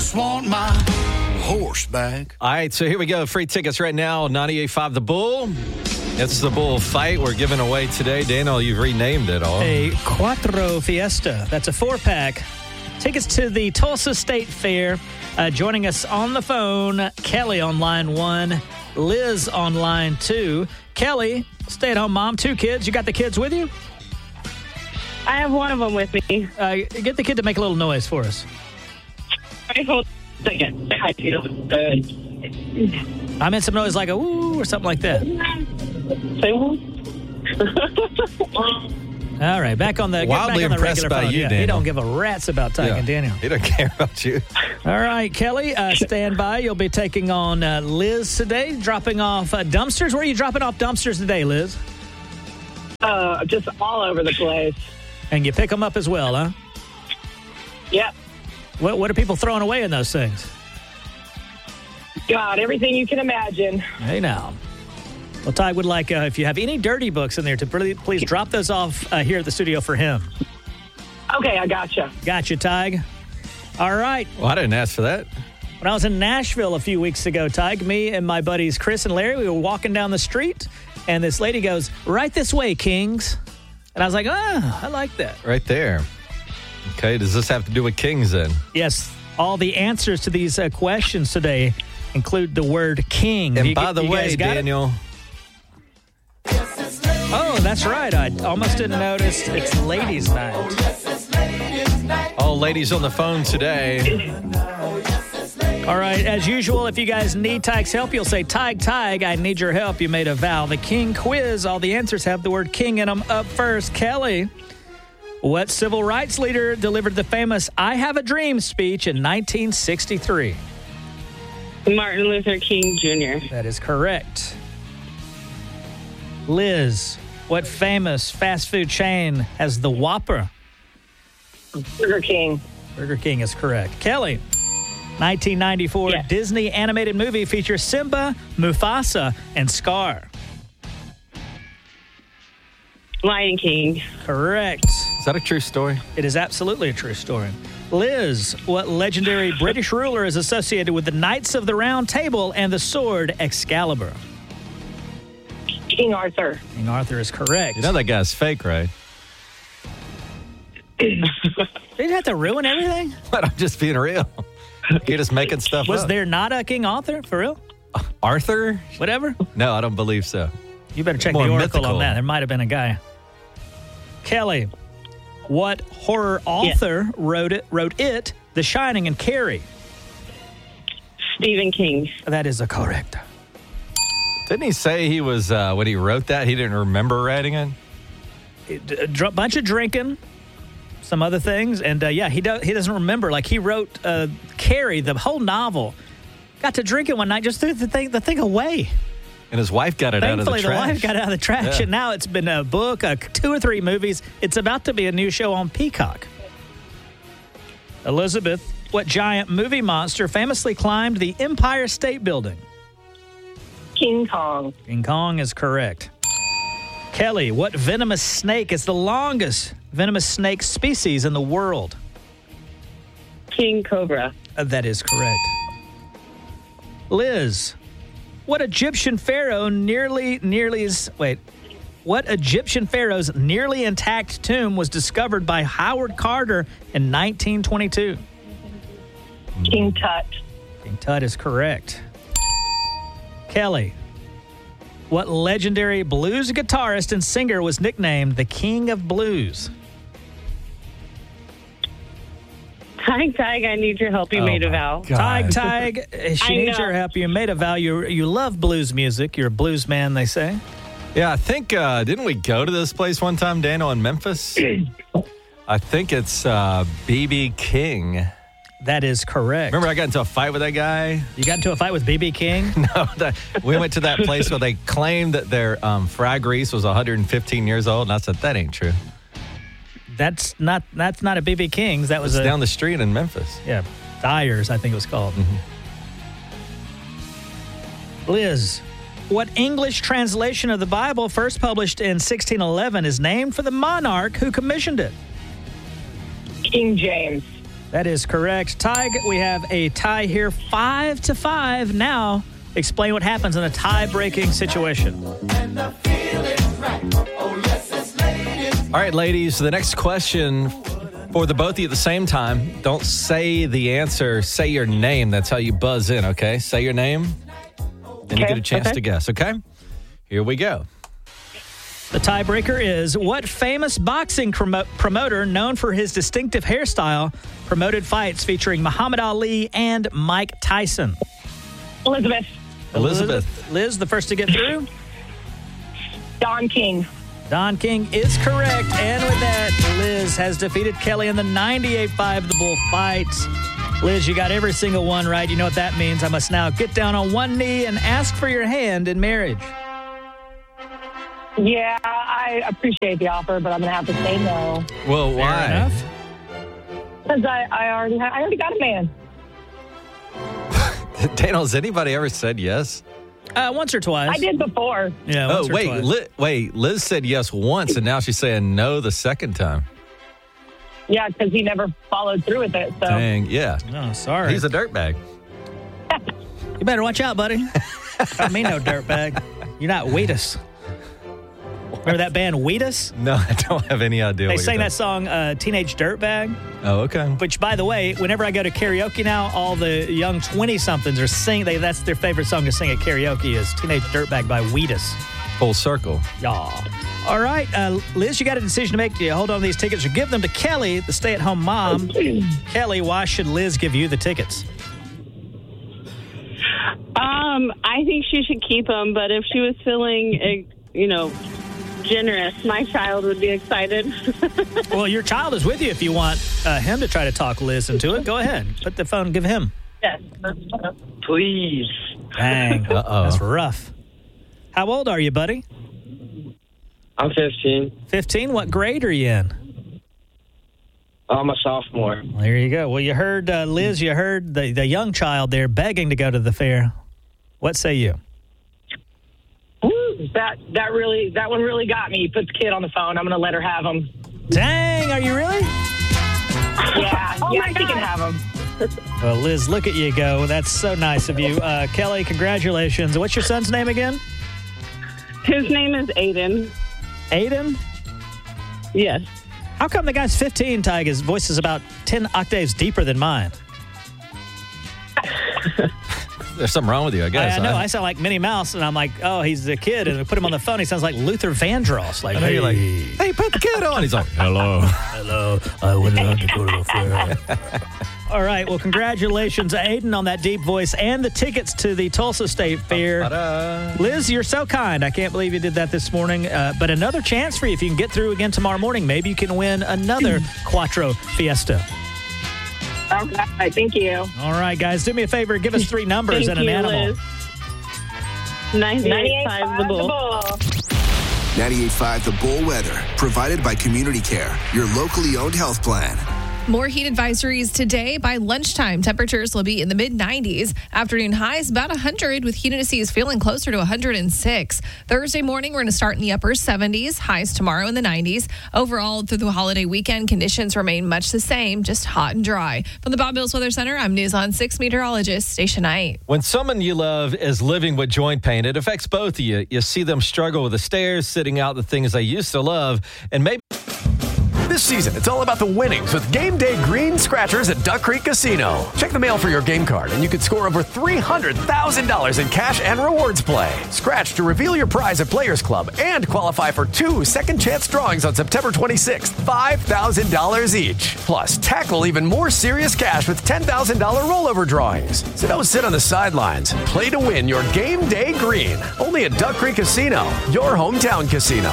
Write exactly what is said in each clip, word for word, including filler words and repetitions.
just want my horse back. All right, so here we go. Free tickets right now, ninety-eight point five The Bull. It's the Bull Fight we're giving away today. Daniel, you've renamed it all. A Quattro Fiesta. That's a four-pack. Tickets to the Tulsa State Fair. Uh, joining us on the phone, Kelly on line one, Liz on line two. Kelly, stay-at-home mom, two kids. You got the kids with you? I have one of them with me. Uh, get the kid to make a little noise for us. Wait, hold on a second. I feel good. I meant some noise like a woo or something like that. Say what? All right, back on the get Wildly back on the impressed regular by phone. you, yeah, Daniel. He don't give a rat's about Tyke Yeah. and Daniel. He don't care about you. All right, Kelly, uh, stand by. You'll be taking on uh, Liz today, dropping off uh, dumpsters. Where are you dropping off dumpsters today, Liz? Uh, just all over the place. And you pick them up as well, huh? Yep. What, what are people throwing away in those things? God, everything you can imagine. Hey, now. Well, Ty would like, uh, if you have any dirty books in there, to please, please drop those off uh, here at the studio for him. Okay, I gotcha. Gotcha, Ty. All right. Well, I didn't ask for that. When I was in Nashville a few weeks ago, Ty, me and my buddies Chris and Larry, we were walking down the street, and this lady goes, right this way, Kings. And I was like, ah, I like that. Right there. Okay, does this have to do with Kings then? Yes, all the answers to these uh, questions today include the word king. And You- by the you way, guys got it? Daniel, Oh, that's right. I almost didn't notice it's ladies' night. all ladies on the phone today. All right, as usual, if you guys need Tyke's help, you'll say, Tyke, Tyke, I need your help. You made a vow. The King quiz, all the answers have the word king in them. Up first, Kelly. What civil rights leader delivered the famous I Have a Dream speech in nineteen sixty-three? Martin Luther King Junior That is correct. Liz, what famous fast food chain has the Whopper? Burger King. Burger King is correct. Kelly, nineteen ninety-four Yes. Disney animated movie features Simba, Mufasa, and Scar. Lion King. Correct. Is that a true story? It is absolutely a true story. Liz, what legendary British ruler is associated with the Knights of the Round Table and the sword Excalibur? King Arthur. King Arthur is correct. You know that guy's fake, right? They didn't have to ruin everything? But I'm just being real. You're just making stuff Was up. there not a King Arthur, for real? Arthur? Whatever? No, I don't believe so. You better check More the Oracle mythical. on that. There might have been a guy. Kelly, what horror author wrote it, wrote it, The Shining, and Carrie? Stephen King. That is a correct. Didn't he say he was, uh, when he wrote that, he didn't remember writing it? A dr- bunch of drinking, some other things, and uh, yeah, he does. He doesn't remember. Like he wrote uh, Carrie, the whole novel. Got to drinking one night, just threw the thing, the thing away. And his wife got it out of the Thankfully, trash. the wife got it out of the trash, Yeah. and now it's been a book, uh, two or three movies. It's about to be a new show on Peacock. Elizabeth, what giant movie monster famously climbed the Empire State Building? King Kong. King Kong is correct. Kelly, what venomous snake is the longest venomous snake species in the world? King Cobra. Uh, that is correct. Liz, what Egyptian pharaoh nearly, nearly is, wait, what Egyptian pharaoh's nearly intact tomb was discovered by Howard Carter in nineteen twenty-two? King Tut. King Tut is correct. Kelly, what legendary blues guitarist and singer was nicknamed the King of Blues? Tyke, Tyke, I need your help. You Oh made a my vow. Tig, God. Tig, she I needs know. your help. You made a vow. You, you love blues music. You're a blues man, they say. Yeah, I think, uh, didn't we go to this place one time, Daniel, in Memphis? I think it's uh, B B King. That is correct. Remember I got into a fight with that guy? You got into a fight with B B King? No, that, we went to that place where they claimed that their um, fry grease was one hundred fifteen years old, and I said, that ain't true. That's not that's not a B B King's. That was It's a down the street in Memphis. yeah, Dyer's, I think it was called. Liz, what English translation of the Bible, first published in sixteen eleven, is named for the monarch who commissioned it? King James. That is correct. Tig, we have a tie here, five to five. Now, explain what happens in a tie-breaking situation. All right, ladies, the next question for the both of you at the same time. Don't say the answer. Say your name. That's how you buzz in, okay? Say your name, and Okay, you get a chance okay. to guess, okay? Here we go. The tiebreaker is, what famous boxing promo- promoter known for his distinctive hairstyle promoted fights featuring Muhammad Ali and Mike Tyson? Elizabeth. Elizabeth. Liz, the first to get through. Don King. Don King is correct. And with that, Liz has defeated Kelly in the ninety-eight five The Bull fight. Liz, you got every single one right. You know what that means. I must now get down on one knee and ask for your hand in marriage. Yeah, I appreciate the offer, but I'm going to have to say no. Well, Fair why? enough. Because I, I, already ha- I already got a man. Daniel, has anybody ever said yes? Uh, once or twice. I did before. Yeah, Oh, once or wait, twice. Li- wait. Liz said yes once, and now she's saying no the second time. Yeah, because he never followed through with it. So Dang, yeah. Oh, sorry. He's a dirtbag. You better watch out, buddy. I mean, no dirtbag. You're not Wheatus. Remember that band Wheatus? No, I don't have any idea. They what sang you're that song, uh, Teenage Dirtbag. talking- Oh, okay. Which, by the way, whenever I go to karaoke now, all the young twenty-somethings are singing. They, that's their favorite song to sing at karaoke is Teenage Dirtbag by Wheatus. Full circle. Y'all. All right, uh, Liz, you got a decision to make. Do you hold on to these tickets or give them to Kelly, the stay-at-home mom? Kelly, why should Liz give you the tickets? Um, I think she should keep them, but if she was feeling, uh, you know, generous, my child would be excited. Well, your child is with you if you want uh, him to try to talk Liz into it. Go ahead. Put the phone, give him. yes. Please. Dang. Uh-oh. That's rough. How old are you, buddy? I'm fifteen. fifteen? What grade are you in? I'm a sophomore. Well, there you go. Well, you heard, uh, Liz, you heard the, the young child there begging to go to the fair. What say you? Woo, that that really that one really got me. Put the kid on the phone. I'm going to let her have him. Dang, are you really? Yeah, Oh yeah, my she can God. have him. Well, Liz, look at you go. That's so nice of you. Uh, Kelly, congratulations. What's your son's name again? His name is Aiden. Aiden? Yes. How come the guy's fifteen, Tig? His voice is about ten octaves deeper than mine. There's something wrong with you, I I, guess. I know. huh? I sound like Minnie Mouse, and I'm like, oh, he's a kid. And I put him on the phone. He sounds like Luther Vandross. Like, I know hey, you're like, hey, put the kid on. He's like, hello. hello. I would love to go to the fair. All right. Well, congratulations, Aiden, on that deep voice and the tickets to the Tulsa State Fair. Ta-da. Liz, you're so kind. I can't believe you did that this morning. Uh, but another chance for you. If you can get through again tomorrow morning, maybe you can win another Quattro Fiesta. Okay, thank you. All right, guys. Do me a favor. Give us three numbers Thank and an you, animal. Liz. ninety-eight point five The Bull. ninety-eight point five The Bull weather, provided by Community Care, your locally owned health plan. More heat advisories today. By lunchtime, temperatures will be in the mid nineties. Afternoon highs about one hundred, with heat indices feeling closer to one hundred six. Thursday morning, we're going to start in the upper seventies. Highs tomorrow in the nineties. Overall, through the holiday weekend, conditions remain much the same, just hot and dry. From the Bob Mills Weather Center, I'm News on six meteorologist Stacia Knight. When someone you love is living with joint pain, it affects both of you. You see them struggle with the stairs, sitting out the things they used to love, and maybe This season, it's all about the winnings with Game Day Green Scratchers at Duck Creek Casino. Check the mail for your game card, and you could score over three hundred thousand dollars in cash and rewards play. Scratch to reveal your prize at Players Club and qualify for two second chance drawings on September twenty-sixth, five thousand dollars each. Plus, tackle even more serious cash with ten thousand dollars rollover drawings. So don't sit on the sidelines. Play to win your Game Day Green. Only at Duck Creek Casino, your hometown casino.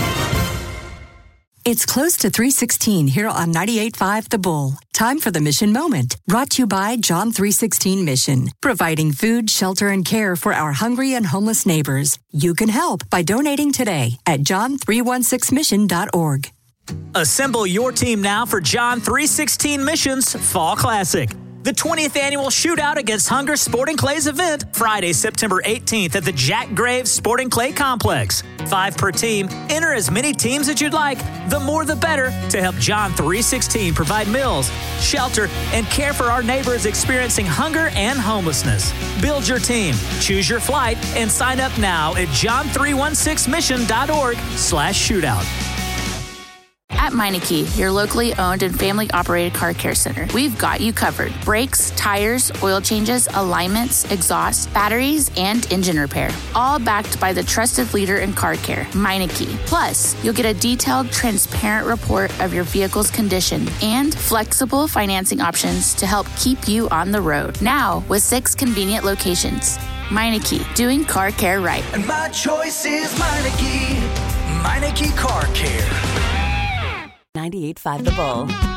It's close to three sixteen here on ninety-eight point five The Bull. Time for the Mission Moment, brought to you by John three sixteen Mission, providing food, shelter, and care for our hungry and homeless neighbors. You can help by donating today at john three sixteen mission dot org. Assemble your team now for John three sixteen Mission's Fall Classic. The twentieth annual Shootout Against Hunger Sporting Clays event, Friday, September eighteenth at the Jack Graves Sporting Clay Complex. Five per team. Enter as many teams as you'd like. The more the better to help John three sixteen provide meals, shelter, and care for our neighbors experiencing hunger and homelessness. Build your team, choose your flight, and sign up now at john three one six mission dot org slash shootout. At Meineke, your locally owned and family-operated car care center, we've got you covered. Brakes, tires, oil changes, alignments, exhaust, batteries, and engine repair. All backed by the trusted leader in car care, Meineke. Plus, you'll get a detailed, transparent report of your vehicle's condition and flexible financing options to help keep you on the road. Now, with six convenient locations. Meineke, doing car care right. And my choice is Meineke. Meineke Car Care. ninety-eight point five The Bull.